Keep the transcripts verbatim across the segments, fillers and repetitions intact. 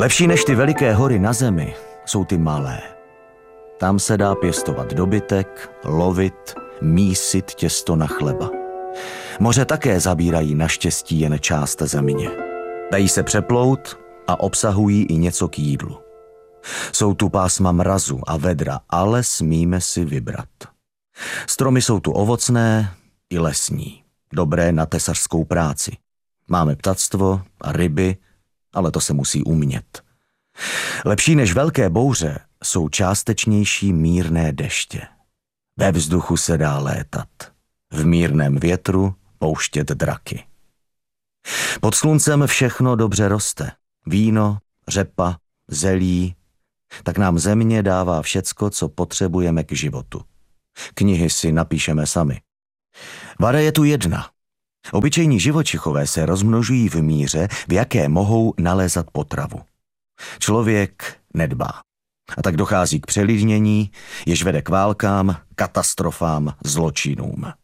Lepší než ty veliké hory na zemi jsou ty malé. Tam se dá pěstovat dobytek, lovit, mísit těsto na chleba. Moře také zabírají naštěstí jen část země. Dají se přeplout a obsahují i něco k jídlu. Jsou tu pásma mrazu a vedra, ale smíme si vybrat. Stromy jsou tu ovocné i lesní, dobré na tesařskou práci. Máme ptactvo a ryby, ale to se musí umět. Lepší než velké bouře jsou částečnější mírné deště. Ve vzduchu se dá létat, v mírném větru pouštět draky. Pod sluncem všechno dobře roste. Víno, řepa, zelí, tak nám země dává všecko, co potřebujeme k životu. Knihy si napíšeme sami. Vada je tu jedna. Obyčejní živočichové se rozmnožují v míře, v jaké mohou nalézat potravu. Člověk nedbá. A tak dochází k přelidnění, jež vede k válkám, katastrofám, zločinům.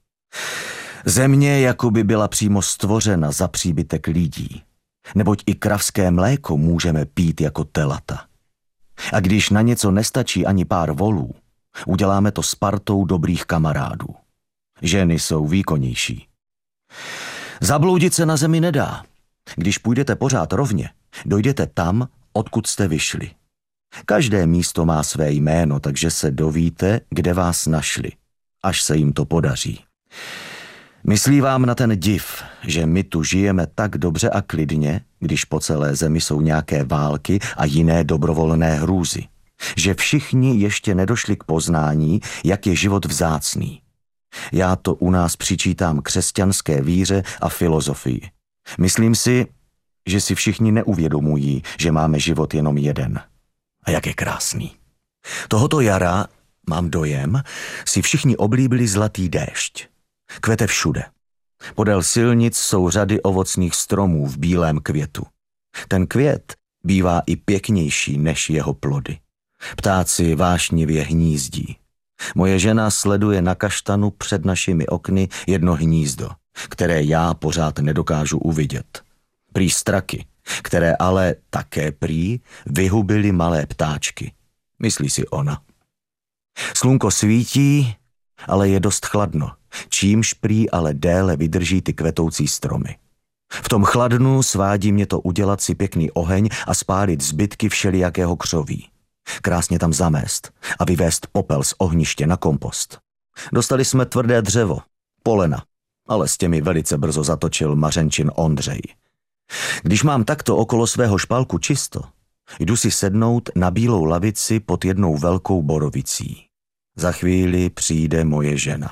Země jakoby byla přímo stvořena za příbytek lidí, neboť i kravské mléko můžeme pít jako telata. A když na něco nestačí ani pár volů, uděláme to s partou dobrých kamarádů. Ženy jsou výkonnější. Zabloudit se na zemi nedá. Když půjdete pořád rovně, dojdete tam, odkud jste vyšli. Každé místo má své jméno, takže se dovíte, kde vás našli, až se jim to podaří. Myslí vám na ten div, že my tu žijeme tak dobře a klidně, když po celé zemi jsou nějaké války a jiné dobrovolné hrůzy. Že všichni ještě nedošli k poznání, jak je život vzácný. Já to u nás přičítám křesťanské víře a filozofii. Myslím si, že si všichni neuvědomují, že máme život jenom jeden. A jak je krásný. Tohoto jara, mám dojem, si všichni oblíbili zlatý déšť. Kvete všude. Podél silnic jsou řady ovocných stromů v bílém květu. Ten květ bývá i pěknější než jeho plody. Ptáci vášnivě hnízdí. Moje žena sleduje na kaštanu před našimi okny jedno hnízdo, které já pořád nedokážu uvidět. Prý straky, které ale také prý vyhubily malé ptáčky. Myslí si ona. Slunko svítí, ale je dost chladno, čímž prý ale déle vydrží ty kvetoucí stromy. V tom chladnu svádí mě to udělat si pěkný oheň a spálit zbytky všelijakého křoví. Krásně tam zamést a vyvést popel z ohniště na kompost. Dostali jsme tvrdé dřevo, polena, ale s těmi velice brzo zatočil Mařenčin Ondřej. Když mám takto okolo svého špalku čisto, jdu si sednout na bílou lavici pod jednou velkou borovicí. Za chvíli přijde moje žena.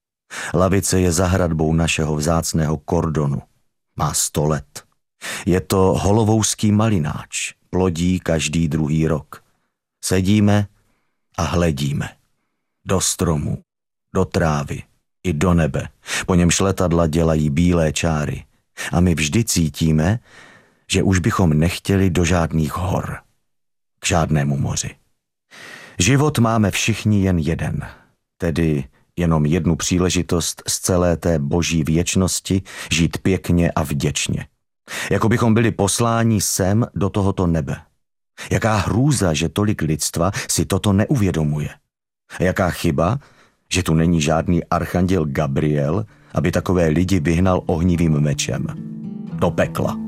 Lavice je za hradbou našeho vzácného kordonu. Má sto let. Je to holovouský malináč, plodí každý druhý rok. Sedíme a hledíme. Do stromů, do trávy i do nebe, po němž letadla dělají bílé čáry. A my vždy cítíme, že už bychom nechtěli do žádných hor, k žádnému moři. Život máme všichni jen jeden, tedy jenom jednu příležitost z celé té boží věčnosti žít pěkně a vděčně. Jako bychom byli posláni sem do tohoto nebe. Jaká hrůza, že tolik lidstva si toto neuvědomuje. A jaká chyba, že tu není žádný archanděl Gabriel, aby takové lidi vyhnal ohnivým mečem. Do pekla.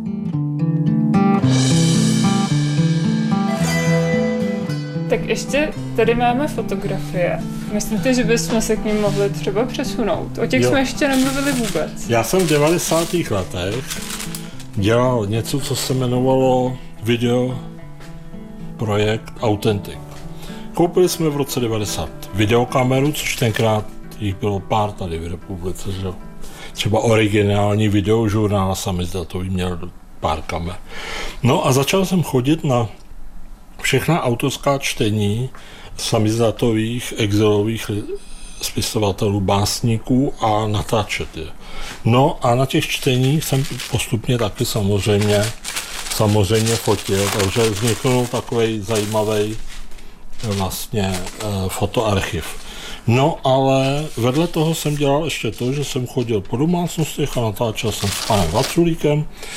Tak ještě tady máme fotografie. Myslíte, že bychom se k ním mohli třeba přesunout? O těch jo. jsme ještě nemluvili vůbec. Já jsem v devadesátých letech dělal něco, co se jmenovalo video projekt Authentic. Koupili jsme v roce devadesát videokameru, což tenkrát jich bylo pár tady v republice. Že? Třeba originální videožurnál samizdatový měl pár kamer. No a začal jsem chodit na všechna autorská čtení samizdatových, exilových spisovatelů, básníků a natáčet je. No a na těch čteních jsem postupně taky samozřejmě, samozřejmě fotil, takže vznikl takový zajímavý vlastně fotoarchiv. No ale vedle toho jsem dělal ještě to, že jsem chodil po domácnostech a natáčel jsem s panem Vaculíkem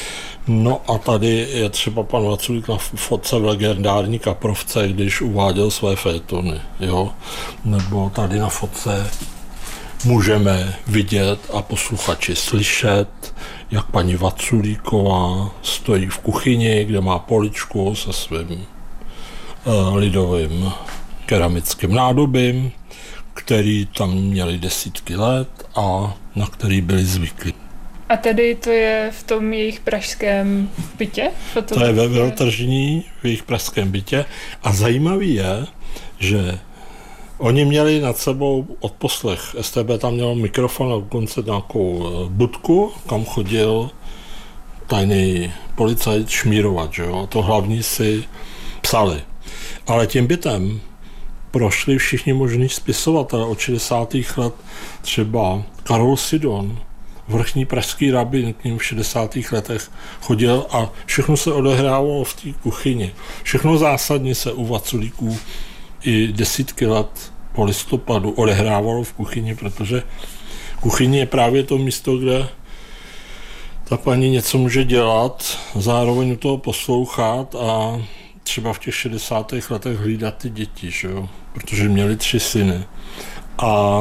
No a tady je třeba pan Vaculík na fotce v legendární kaprovce, když uváděl své fejetony, jo. Nebo tady na fotce můžeme vidět a posluchači slyšet, jak paní Vaculíková stojí v kuchyni, kde má poličku se svým uh, lidovým keramickým nádobím, který tam měli desítky let a na který byli zvyklí. A tady to je v tom jejich pražském bytě? To je ve Veltržní v jejich pražském bytě a zajímavý je, že oni měli nad sebou odposlech. S T B tam měl mikrofon a dokonce nějakou budku, kam chodil tajný policajt šmírovat, že jo? To hlavní si psali. Ale tím bytem prošli všichni možní spisovatelé od šedesátých let, třeba Karol Sidon, vrchní pražský rabin, k ním v šedesátých letech chodil a všechno se odehrávalo v té kuchyni. Všechno zásadně se u Vaculíků i desítky let po listopadu odehrávalo v kuchyni, protože kuchyně je právě to místo, kde ta paní něco může dělat, zároveň u toho poslouchat a třeba v těch šedesátých letech hlídat ty děti, že jo? Protože měli tři syny. A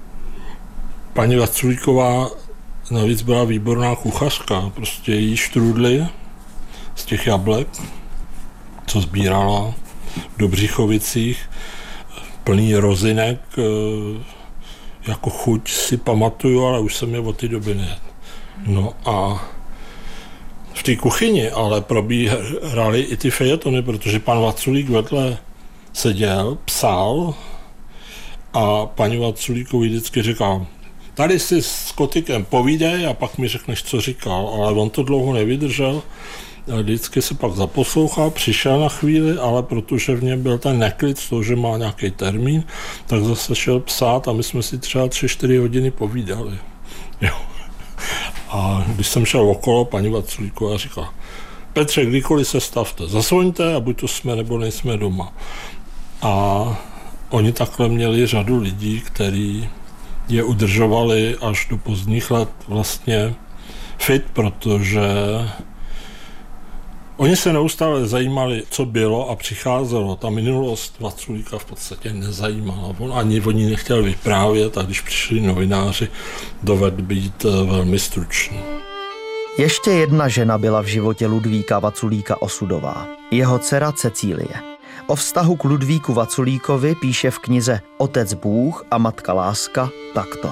paní Vaculíková navíc byla výborná kuchařka, prostě jí štrůdly z těch jablek, co sbírala v Dobřichovicích, plný rozinek, jako chuť si pamatuju, ale už jsem je od té doby nejedl. No a v té kuchyni ale probíhaly i ty fejetony, protože pan Vaculík vedle seděl, psal a paní Vaculíkovi vždycky říkal, tady si s kotykem povídej a pak mi řekneš, co říkal, ale on to dlouho nevydržel. Vždycky se pak zaposlouchal, přišel na chvíli, ale protože v něm byl ten neklid z toho, že má nějaký termín, tak zase šel psát a my jsme si třeba tři čtyři hodiny povídali. Jo. A když jsem šel okolo, paní Vaculíková říkala, Petře, kdykoliv se stavte, zasvoňte a buď to jsme nebo nejsme doma. A oni takhle měli řadu lidí, kteří je udržovali až do pozdních let vlastně fit, protože oni se neustále zajímali, co bylo a přicházelo. Ta minulost Vaculíka v podstatě nezajímala. On ani o ní nechtěl vyprávět a když přišli novináři, dovedl být velmi stručný. Ještě jedna žena byla v životě Ludvíka Vaculíka osudová. Jeho dcera Cecílie. O vztahu k Ludvíku Vaculíkovi píše v knize Otec Bůh a matka láska takto.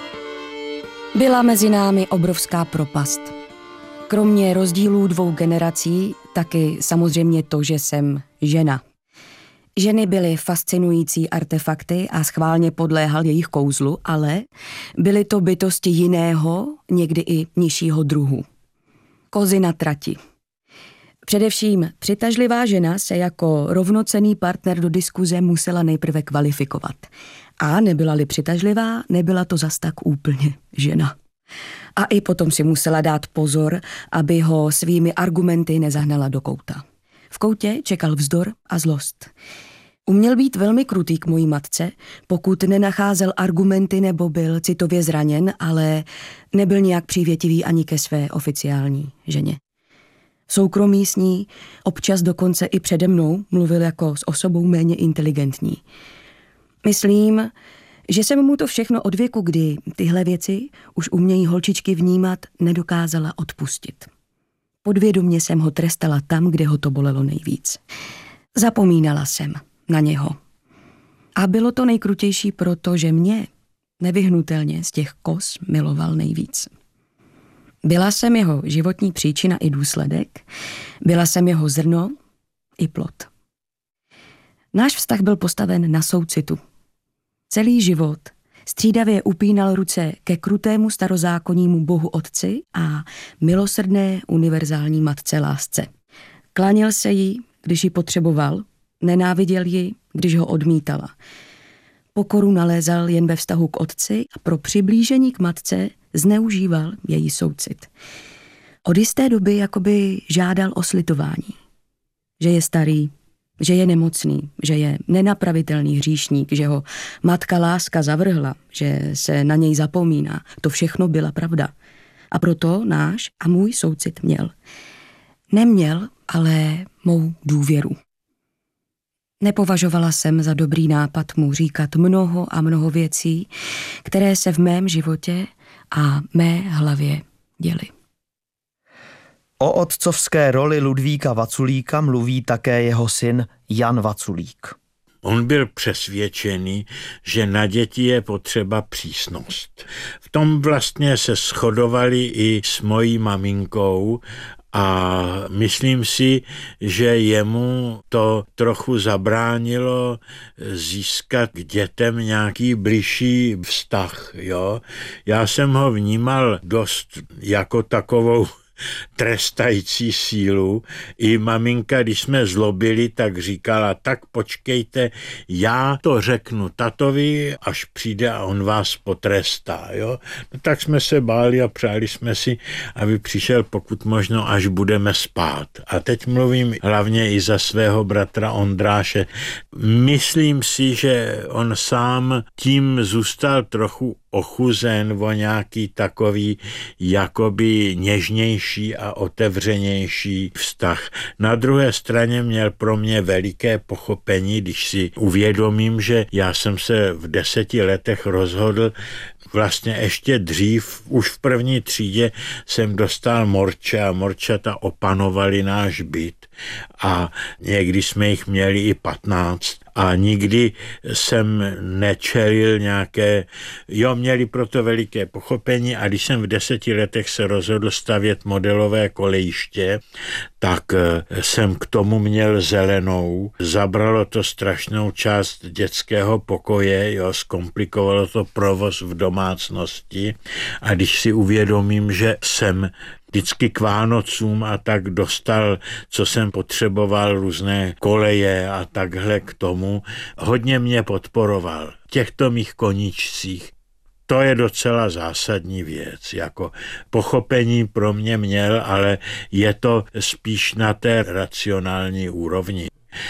Byla mezi námi obrovská propast. Kromě rozdílů dvou generací, taky samozřejmě to, že jsem žena. Ženy byly fascinující artefakty a schválně podléhal jejich kouzlu, ale byly to bytosti jiného, někdy i nižšího druhu. Kozy na trati. Především přitažlivá žena se jako rovnocenný partner do diskuze musela nejprve kvalifikovat. A nebyla-li přitažlivá, nebyla to zas tak úplně žena. A i potom si musela dát pozor, aby ho svými argumenty nezahnala do kouta. V koutě čekal vzdor a zlost. Uměl být velmi krutý k mojí matce, pokud nenacházel argumenty nebo byl citově zraněn, ale nebyl nijak přívětivý ani ke své oficiální ženě. Soukromí s ní, občas dokonce i přede mnou, mluvil jako s osobou méně inteligentní. Myslím, že jsem mu to všechno od věku, kdy tyhle věci už umějí holčičky vnímat, nedokázala odpustit. Podvědomě jsem ho trestala tam, kde ho to bolelo nejvíc. Zapomínala jsem na něho. A bylo to nejkrutější proto, že mě nevyhnutelně z těch kos miloval nejvíc. Byla jsem jeho životní příčina i důsledek, byla jsem jeho zrno i plod. Náš vztah byl postaven na soucitu. Celý život střídavě upínal ruce ke krutému starozákonnímu Bohu Otci a milosrdné univerzální matce lásce. Klanil se jí, když ji potřeboval, nenáviděl ji, když ho odmítala. Pokoru nalézal jen ve vztahu k otci a pro přiblížení k matce zneužíval její soucit. Od jisté doby jakoby žádal o slitování. Že je starý, že je nemocný, že je nenapravitelný hříšník, že ho matka láska zavrhla, že se na něj zapomíná. To všechno byla pravda. A proto náš a můj soucit měl. Neměl ale mou důvěru. Nepovažovala jsem za dobrý nápad mu říkat mnoho a mnoho věcí, které se v mém životě a mé hlavě děly. O otcovské roli Ludvíka Vaculíka mluví také jeho syn Jan Vaculík. On byl přesvědčený, že na děti je potřeba přísnost. V tom vlastně se shodovali i s mojí maminkou a myslím si, že jemu to trochu zabránilo získat k dětem nějaký bližší vztah. Jo? Já jsem ho vnímal dost jako takovou trestající sílu. I maminka, když jsme zlobili, tak říkala, tak počkejte, já to řeknu tatovi, až přijde a on vás potrestá. Jo? No, tak jsme se báli a přáli jsme si, aby přišel pokud možno, až budeme spát. A teď mluvím hlavně i za svého bratra Ondráše. Myslím si, že on sám tím zůstal trochu ochuzen o nějaký takový jakoby něžnější a otevřenější vztah. Na druhé straně měl pro mě veliké pochopení, když si uvědomím, že já jsem se v deseti letech rozhodl, vlastně ještě dřív, už v první třídě jsem dostal morče a morčata opanovali náš byt a někdy jsme jich měli i patnáct a nikdy jsem nečelil nějaké, jo, měli proto veliké pochopení a když jsem v deseti letech se rozhodl stavět modelové kolejiště, tak jsem k tomu měl zelenou. Zabralo to strašnou část dětského pokoje, jo, zkomplikovalo to provoz v domácnosti a když si uvědomím, že jsem vždycky k Vánocům a tak dostal, co jsem potřeboval, různé koleje a takhle k tomu, hodně mě podporoval v těchto mých koníčcích. To je docela zásadní věc, jako pochopení pro mě měl, ale je to spíš na té racionální úrovni.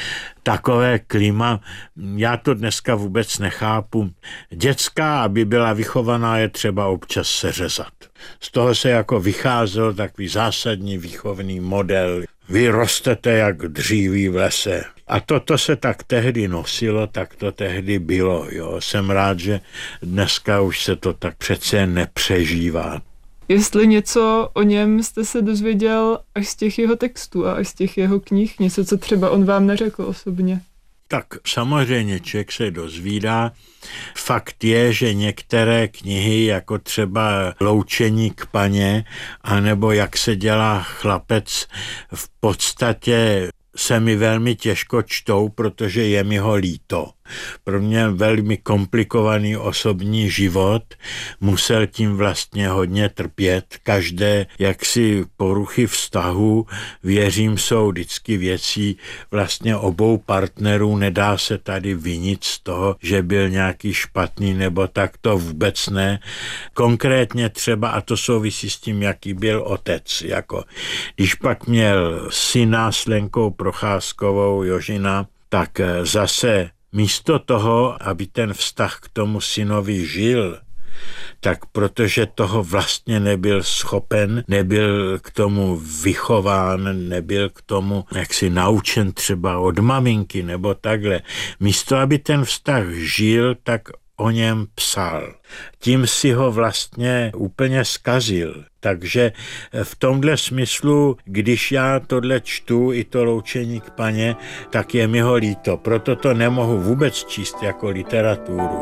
Takové klima, já to dneska vůbec nechápu. Dětská, aby byla vychovaná, je třeba občas seřezat. Z toho se jako vycházel takový zásadní výchovný model. Vy rostete jak dříví v lese. A toto se tak tehdy nosilo, tak to tehdy bylo. Jo. Jsem rád, že dneska už se to tak přece nepřežívá. Jestli něco o něm jste se dozvěděl až z těch jeho textů a až z těch jeho knih, něco, co třeba on vám neřekl osobně? Tak samozřejmě člověk se dozvídá. Fakt je, že některé knihy, jako třeba Loučení k paně, anebo Jak se dělá chlapec, v podstatě se mi velmi těžko čtou, protože je mi ho líto. Pro mě velmi komplikovaný osobní život, musel tím vlastně hodně trpět. Každé jaksi poruchy vztahu, věřím, jsou vždycky věcí vlastně obou partnerů, nedá se tady vinit z toho, že byl nějaký špatný, nebo tak, to vůbec ne. Konkrétně třeba, a to souvisí s tím, jaký byl otec, jako když pak měl syna s Lenkou Procházkovou, Jožina, tak zase místo toho, aby ten vztah k tomu synovi žil, tak protože toho vlastně nebyl schopen, nebyl k tomu vychován, nebyl k tomu jaksi naučen třeba od maminky nebo takhle. Místo, aby ten vztah žil, tak o něm psal. Tím si ho vlastně úplně zkazil. Takže v tomhle smyslu, když já tohle čtu, i to Loučení k paně, tak je mi ho líto. Proto to nemohu vůbec číst jako literaturu.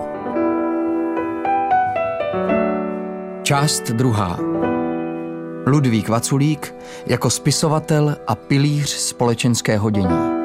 Část druhá. Ludvík Vaculík jako spisovatel a pilíř společenského dění.